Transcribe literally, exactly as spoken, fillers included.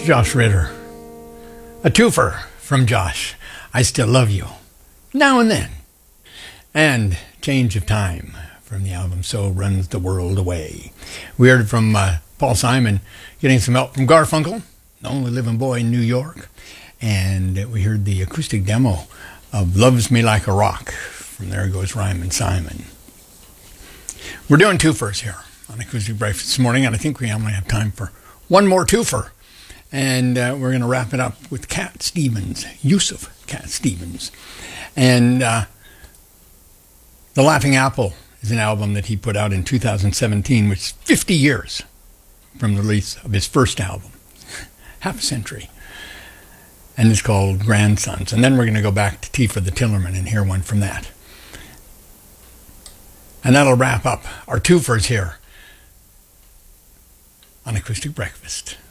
Josh Ritter. A twofer from Josh. I Still Love You. Now and Then. And Change of Time from the album So Runs the World Away. We heard from uh, Paul Simon getting some help from Garfunkel, The Only Living Boy in New York. And we heard the acoustic demo of Loves Me Like a Rock from There Goes Rhymin' Simon. We're doing twofers here on Acoustic Breakfast this morning, and I think we only have time for one more twofer. And uh, we're going to wrap it up with Cat Stevens, Yusuf Cat Stevens. And uh, The Laughing Apple is an album that he put out in two thousand seventeen, which is fifty years from the release of his first album. Half a century. And it's called Grandsons. And then we're going to go back to Tea for the Tillerman and hear one from that. And that'll wrap up our twofers here on Acoustic Breakfast.